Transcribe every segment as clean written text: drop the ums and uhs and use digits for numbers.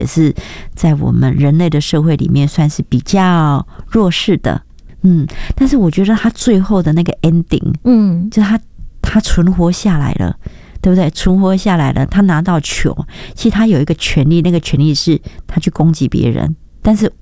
也是在我们人类的社会里面算是比较弱势的。但是我觉得他最后的那个 ending，就是他存活下来了，对不对？存活下来了，他拿到球，其实他有一个权利，那个权利是他去攻击别人。但是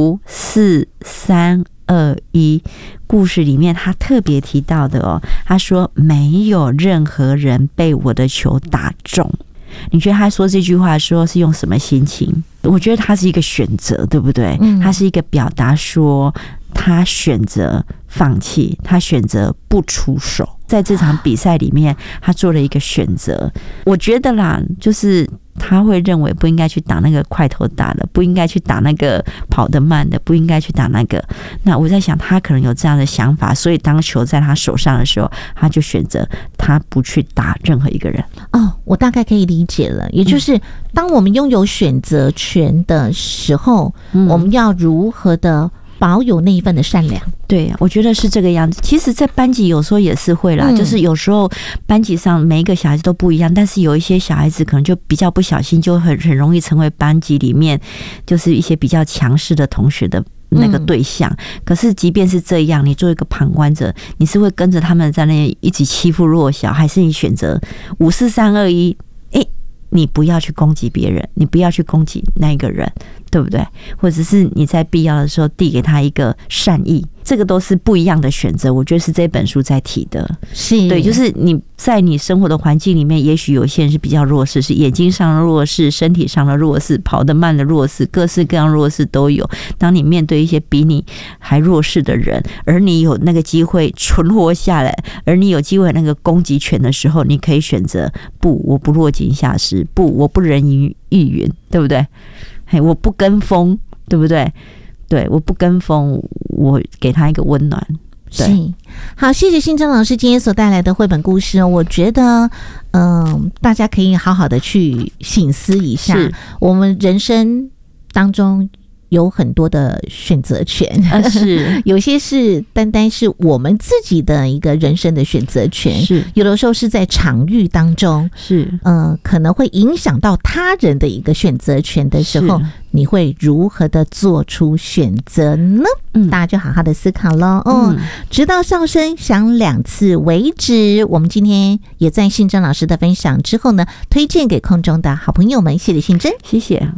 5、4、3、2、1，故事里面他特别提到的哦，他说没有任何人被我的球打中。你觉得他说这句话的时候是用什么心情？我觉得他是一个选择，对不对？他是一个表达说他选择放弃，他选择不出手，在这场比赛里面他做了一个选择。我觉得啦，就是他会认为不应该去打那个块头大的，不应该去打那个跑得慢的，不应该去打那个。那我在想他可能有这样的想法，所以当球在他手上的时候，他就选择他不去打任何一个人。 我大概可以理解了，也就是当我们拥有选择权的时候，我们要如何的保有那一份的善良。 对，我觉得是这个样子。其实在班级有时候也是会啦，就是有时候班级上每一个小孩子都不一样，但是有一些小孩子可能就比较不小心，就很容易成为班级里面就是一些比较强势的同学的那个对象。可是即便是这样，你做一个旁观者，你是会跟着他们在那一起欺负弱小，还是你选择5、4、3、2、1，你不要去攻击别人，你不要去攻击那一个人，对不对？或者是你在必要的时候递给他一个善意，这个都是不一样的选择。我觉得是这本书在提的， 是对，就是你在你生活的环境里面，也许有些人是比较弱势，是眼睛上的弱势，身体上的弱势，跑得慢的弱势，各式各样弱势都有。当你面对一些比你还弱势的人，而你有那个机会存活下来，而你有机会那个攻击权的时候，你可以选择不，我不落井下石，不，我不人云亦云，对不对？我不跟风，对不对？对，我不跟风，我给他一个温暖。 是，好，谢谢信珍老师今天所带来的绘本故事。我觉得大家可以好好的去省思一下，我们人生当中有很多的选择权， 是有些是单单是我们自己的一个人生的选择权， 是有的时候是在场域当中， 是可能会影响到他人的一个选择权的时候，你会如何的做出选择呢？大家就好好的思考咯。直到哨声响2次为止。我们今天也在信珍老师的分享之后呢，推荐给空中的好朋友们。谢谢信珍， 谢谢。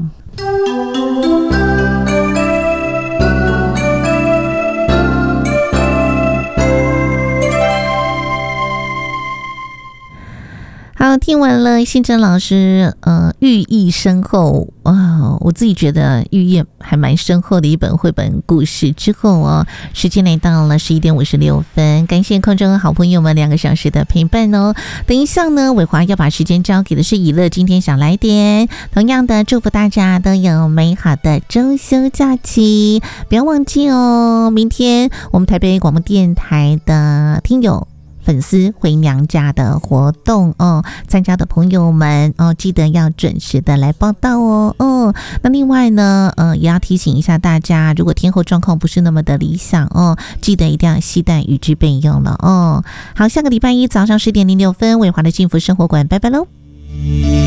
好，听完了信珍老师寓意深厚我自己觉得寓意还蛮深厚的一本绘本故事之后时间来到了11点56分，感谢空中好朋友们2个小时的陪伴等一下呢，伟华要把时间交给的是以乐今天想来点，同样的祝福大家都有美好的周休假期，不要忘记明天我们台北广播电台的听友粉丝回娘家的活动参加的朋友们记得要准时的来报到那另外呢也要提醒一下大家，如果天候状况不是那么的理想记得一定要携带雨具备用了好，下个礼拜一早上10点06分，伟华的幸福生活馆，拜拜喽。